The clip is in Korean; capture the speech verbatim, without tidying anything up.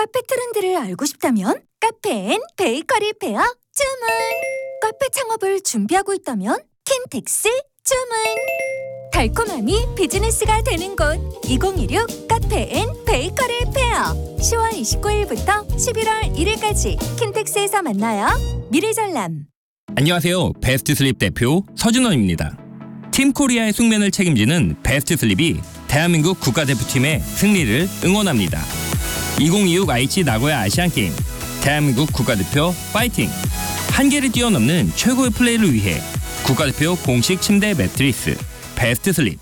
카페 트렌드를 알고 싶다면 카페 앤 베이커리 페어 주문. 카페 창업을 준비하고 있다면 킨텍스 주문. 달콤함이 비즈니스가 되는 곳 이천이십육 카페 앤 베이커리 페어 시월 이십구일부터 십일월 일일까지 킨텍스에서 만나요. 미래전람. 안녕하세요. 베스트슬립 대표 서준원입니다. 팀 코리아의 숙면을 책임지는 베스트슬립이 대한민국 국가대표팀의 승리를 응원합니다. 이천이십육 아이치 나고야 아시안게임 대한민국 국가대표 파이팅! 한계를 뛰어넘는 최고의 플레이를 위해 국가대표 공식 침대 매트리스 베스트슬립.